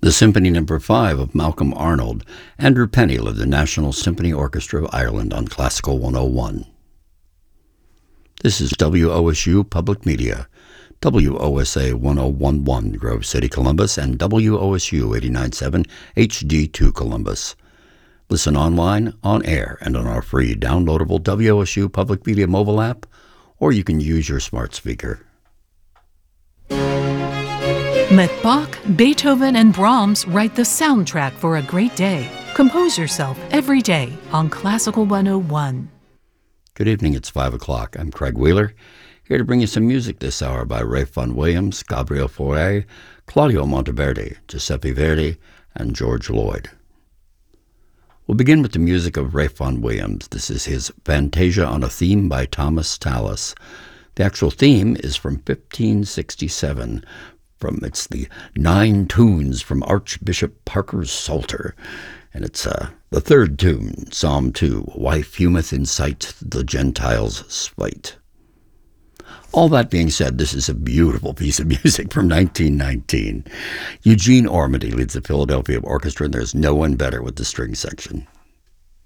The Symphony No. 5 of Malcolm Arnold, Andrew Penney of the National Symphony Orchestra of Ireland on Classical 101. This is WOSU Public Media, WOSA 1011 Grove City, Columbus, and WOSU 89.7 HD2 Columbus. Listen online, on air, and on our free downloadable WOSU Public Media mobile app, or you can use your smart speaker. Let Bach, Beethoven, and Brahms write the soundtrack for a great day. Compose yourself every day on Classical 101. Good evening, it's 5 o'clock. I'm Craig Wheeler, here to bring you some music this hour by Ralph Vaughan Williams, Gabriel Fauré, Claudio Monteverdi, Giuseppe Verdi, and George Lloyd. We'll begin with the music of Ralph Vaughan Williams. This is his Fantasia on a Theme by Thomas Tallis. The actual theme is from 1567. It's the 9 tunes from Archbishop Parker's Psalter. And it's the third tune, Psalm 2, Why fumeth in sight the Gentiles' spite. All that being said, this is a beautiful piece of music from 1919. Eugene Ormandy leads the Philadelphia Orchestra, and there's no one better with the string section.